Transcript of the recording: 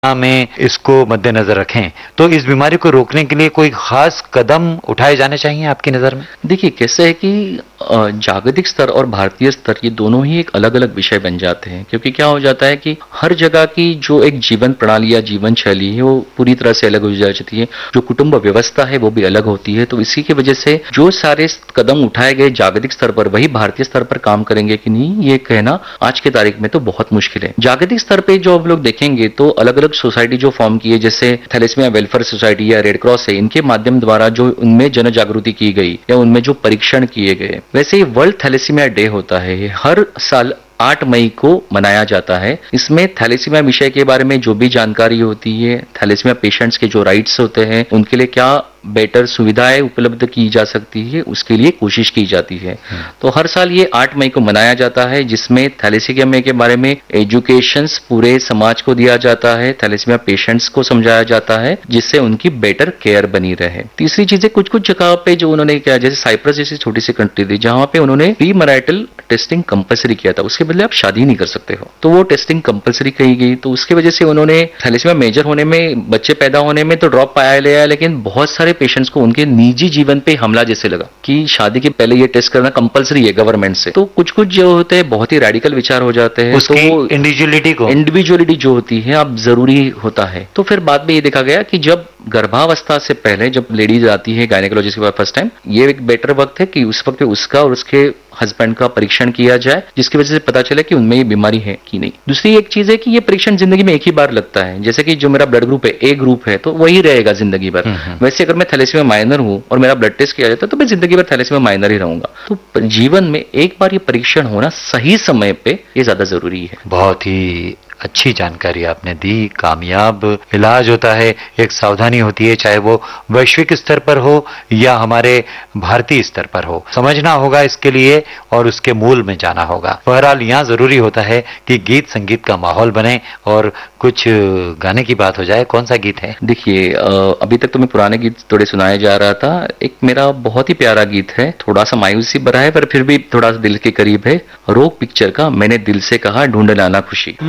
में इसको मद्देनजर रखें तो इस बीमारी को रोकने के लिए कोई खास कदम उठाए जाने चाहिए आपकी नजर में? देखिए कैसे है कि जागतिक स्तर और भारतीय स्तर ये दोनों ही एक अलग अलग विषय बन जाते हैं, क्योंकि क्या हो जाता है कि हर जगह की जो एक जीवन प्रणाली या जीवन शैली है वो पूरी तरह से अलग हो जाती है, जो कुटुंब व्यवस्था है वो भी अलग होती है। तो इसी की वजह से जो सारे कदम उठाए गए जागतिक स्तर पर वही भारतीय स्तर पर काम करेंगे कि नहीं, ये कहना आज के तारीख में तो बहुत मुश्किल है। जागतिक स्तर पर जो हम लोग देखेंगे तो अलग अलग सोसाइटी जो फॉर्म की है, जैसे थैलेसीमिया वेलफेयर सोसाइटी या रेड क्रॉस है, इनके माध्यम द्वारा जो उनमें जन जागृति की गई या उनमें जो परीक्षण किए गए, वैसे ही वर्ल्ड थैलेसीमिया डे होता है, ये हर साल 8 मई को मनाया जाता है। इसमें थैलेसीमिया विषय के बारे में जो भी जानकारी होती है, थैलेसीमिया पेशेंट्स के जो राइट्स होते हैं, उनके लिए क्या बेटर सुविधाएं उपलब्ध की जा सकती है, उसके लिए कोशिश की जाती है। तो हर साल ये 8 मई को मनाया जाता है, जिसमें थैलेसीमिया के बारे में एजुकेशंस पूरे समाज को दिया जाता है, थैलेसीमिया पेशेंट्स को समझाया जाता है, जिससे उनकी बेटर केयर बनी रहे। तीसरी चीजें कुछ कुछ जगह पे जो उन्होंने किया, जैसे साइप्रस जैसी छोटी सी कंट्री थी जहां पे उन्होंने प्री मैरिटल टेस्टिंग कंपलसरी किया था, उसके बदले आप शादी नहीं कर सकते हो, तो वो टेस्टिंग कंपलसरी कही गई। तो उसकी वजह से उन्होंने थैलेसीमिया मेजर होने में, बच्चे पैदा होने में तो ड्रॉप पाया लिया, लेकिन बहुत सारे पेशेंट्स को उनके निजी जीवन पे हमला जैसे लगा कि शादी के पहले ये टेस्ट करना कंपलसरी है गवर्नमेंट से। तो कुछ कुछ जो होते हैं बहुत ही रेडिकल विचार हो जाते हैं, उसकी तो इंडिविजुअलिटी जो होती है अब जरूरी होता है। तो फिर बाद में ये देखा गया कि जब गर्भावस्था से पहले जब लेडीज आती है गायनेकोलॉजिस्ट के पास फर्स्ट टाइम, ये एक बेटर वक्त है कि उस वक्त उसका और उसके हस्बैंड का परीक्षण किया जाए, जिसकी वजह से पता चले कि उनमें ये बीमारी है कि नहीं। दूसरी एक चीज है कि ये परीक्षण जिंदगी में एक ही बार लगता है, जैसे कि जो मेरा ब्लड ग्रुप है ए ग्रुप है तो वही रहेगा जिंदगी भर। वैसे अगर मैं थैलेसीमिया माइनर हूं और मेरा ब्लड टेस्ट किया जाता है तो मैं जिंदगी भर थैलेसीमिया माइनर ही रहूंगा। तो जीवन में एक बार ये परीक्षण होना सही समय पे ये ज्यादा जरूरी है। बहुत ही अच्छी जानकारी आपने दी। कामयाब इलाज होता है, एक सावधानी होती है, चाहे वो वैश्विक स्तर पर हो या हमारे भारतीय स्तर पर हो, समझना होगा इसके लिए और उसके मूल में जाना होगा। बहरहाल यहाँ जरूरी होता है कि गीत संगीत का माहौल बने और कुछ गाने की बात हो जाए। कौन सा गीत है? देखिए अभी तक तो मैं पुराने गीत थोड़े सुनाया जा रहा था, एक मेरा बहुत ही प्यारा गीत है, थोड़ा सा मायूसी भरा है पर फिर भी थोड़ा सा दिल के करीब है। रोक पिक्चर का मैंने दिल से कहा ढूंढ लाना खुशी।